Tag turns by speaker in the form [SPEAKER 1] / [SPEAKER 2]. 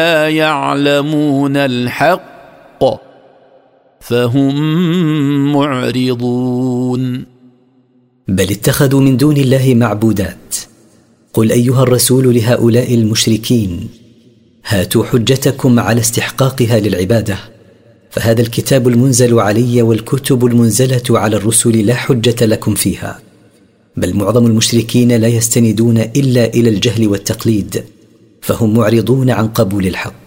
[SPEAKER 1] لا يعلمون الحق فهم معرضون.
[SPEAKER 2] بل اتخذوا من دون الله معبودات. قل أيها الرسول لهؤلاء المشركين: هاتوا حجتكم على استحقاقها للعبادة، فهذا الكتاب المنزل علي والكتب المنزلة على الرسل لا حجة لكم فيها. بل معظم المشركين لا يستندون إلا إلى الجهل والتقليد، فهم معرضون عن قبول الحق.